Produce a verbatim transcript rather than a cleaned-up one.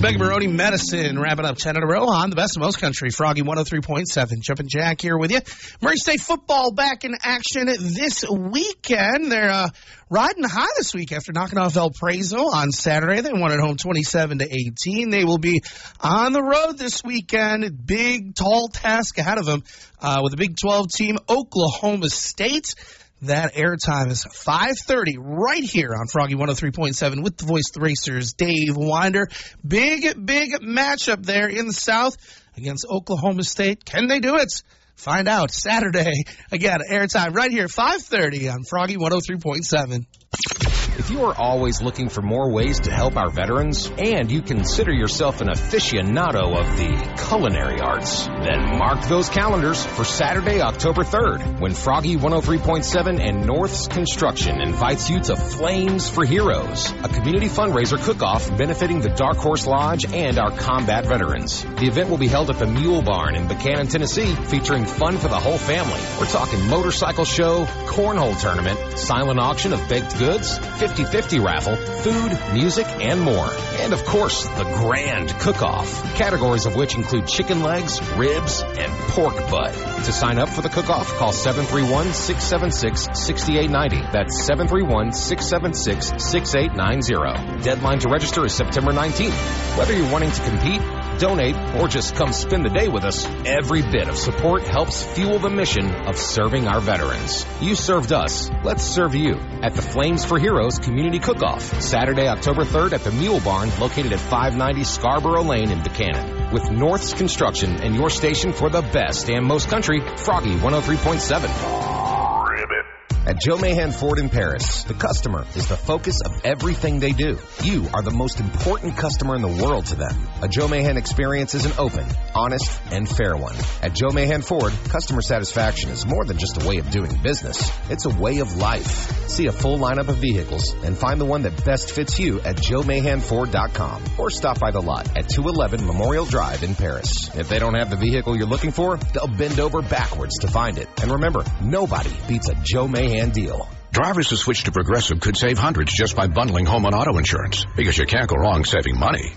Megan Maroney, Medicine, wrapping up ten in a row on the best of most country. Froggy one oh three point seven. Jumpin' Jack here with you. Murray State football back in action this weekend. They're uh, riding high this week after knocking off El Preso on Saturday. They won at home twenty-seven to eighteen. They will be on the road this weekend. Big, tall task ahead of them uh, with the Big twelve team, Oklahoma State. That airtime is five thirty right here on Froggy one oh three point seven with the voice of the Racers, Dave Winder. Big, big matchup there in the South against Oklahoma State. Can they do it? Find out Saturday. Again, airtime right here, five thirty on Froggy one oh three point seven. If you are always looking for more ways to help our veterans, and you consider yourself an aficionado of the culinary arts, then mark those calendars for Saturday, October third, when Froggy one oh three point seven and North's Construction invites you to Flames for Heroes, a community fundraiser cook-off benefiting the Dark Horse Lodge and our combat veterans. The event will be held at the Mule Barn in Buchanan, Tennessee, featuring fun for the whole family. We're talking motorcycle show, cornhole tournament, silent auction of baked goods, fifty-fifty raffle, food, music, and more. And, of course, the grand cook-off, categories of which include chicken legs, ribs, and pork butt. To sign up for the cook-off, call seven three one, six seven six, six eight nine zero. That's seven three one, six seven six, six eight nine zero. Deadline to register is September nineteenth. Whether you're wanting to compete, donate, or just come spend the day with us, every bit of support helps fuel the mission of serving our veterans. You served us. Let's serve you at the Flames for Heroes Community Cook-Off, Saturday, October third at the Mule Barn, located at five ninety Scarborough Lane in Buchanan. With North's Construction and your station for the best and most country, Froggy one oh three point seven. At Joe Mahan Ford in Paris, the customer is the focus of everything they do. You are the most important customer in the world to them. A Joe Mahan experience is an open, honest, and fair one. At Joe Mahan Ford, customer satisfaction is more than just a way of doing business. It's a way of life. See a full lineup of vehicles and find the one that best fits you at joe mahan ford dot com or stop by the lot at two eleven Memorial Drive in Paris. If they don't have the vehicle you're looking for, they'll bend over backwards to find it. And remember, nobody beats a Joe Mahan deal. Drivers who switch to Progressive could save hundreds just by bundling home and auto insurance, because you can't go wrong saving money.